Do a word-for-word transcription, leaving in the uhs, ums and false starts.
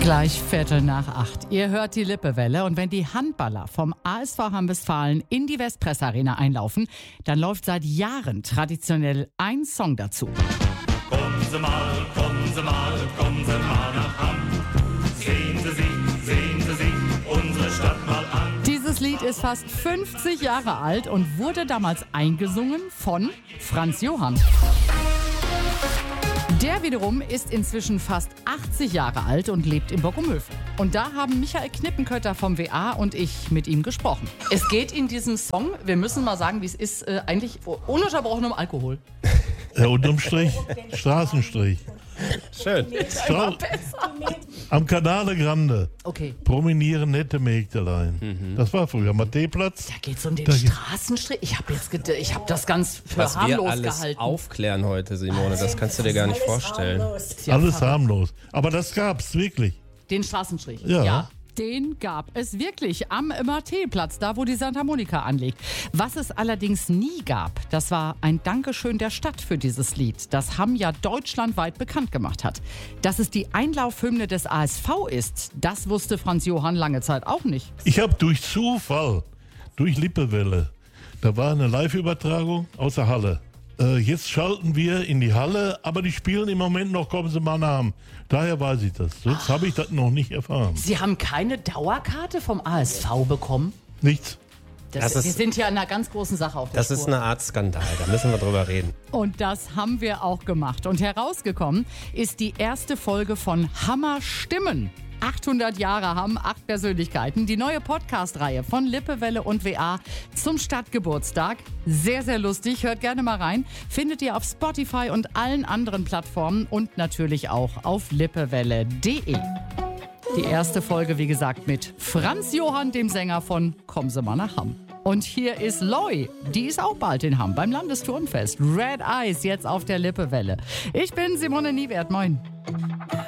Gleich Viertel nach acht. Ihr hört die Lippewelle und wenn die Handballer vom A S V Hamm-Westfalen in die Westpress-Arena einlaufen, dann läuft seit Jahren traditionell ein Song dazu. Kommen Sie mal, kommen Sie mal, kommen Sie mal nach Hamm. Sehen Sie sich, sehen Sie sich unsere Stadt mal an. Dieses Lied ist fast fünfzig Jahre alt und wurde damals eingesungen von Franz Johann. Der wiederum ist inzwischen fast achtzig Jahre alt und lebt in Bockumhöfen. Und da haben Michael Knippenkötter vom W A und ich mit ihm gesprochen. Es geht in diesem Song, wir müssen mal sagen, wie es ist, äh, eigentlich ununterbrochen um Alkohol. Ja, unterm Strich, Straßenstrich. Schön. Stra- Am Canale Grande Okay. promenieren nette Mägdelein. Mhm. Das war früher am Teeplatz. Da geht's um den Da geht- Straßenstrich. Ich habe jetzt ged- ich habe das ganz für Was wir harmlos alles gehalten. aufklären heute, Simone, das kannst du dir gar nicht vorstellen. Ja, Alles verrückt. harmlos. Aber das gab's wirklich. Den Straßenstrich. Ja. Den gab es wirklich am Marté-Platz, da wo die Santa Monica anliegt. Was es allerdings nie gab, das war ein Dankeschön der Stadt für dieses Lied, das Hamm ja deutschlandweit bekannt gemacht hat. Dass es die Einlaufhymne des A S V ist, das wusste Franz Johann lange Zeit auch nicht. Ich habe durch Zufall, durch Lippewelle, da war eine Live-Übertragung aus der Halle. Äh, jetzt schalten wir in die Halle, aber die spielen im Moment noch Kommen Sie mal nach Hamm. Daher weiß ich das. Sonst habe ich das noch nicht erfahren. Sie haben keine Dauerkarte vom A S V bekommen? Nichts. Das, Das ist- wir sind ja in einer ganz großen Sache auf der Das Spur. ist eine Art Skandal, da müssen wir drüber reden. Und das haben wir auch gemacht. Und herausgekommen ist die erste Folge von Hammer Stimmen. achthundert Jahre Hamm, acht Persönlichkeiten. Die neue Podcast-Reihe von Lippewelle und W A zum Stadtgeburtstag. Sehr, sehr lustig. Hört gerne mal rein. Findet ihr auf Spotify und allen anderen Plattformen und natürlich auch auf lippewelle punkt de. Die erste Folge, wie gesagt, mit Franz Johann, dem Sänger von Kommen Sie mal nach Hamm. Und hier ist Loi. Die ist auch bald in Hamm beim Landesturnfest. Red Eyes jetzt auf der Lippewelle. Ich bin Simone Niewert. Moin.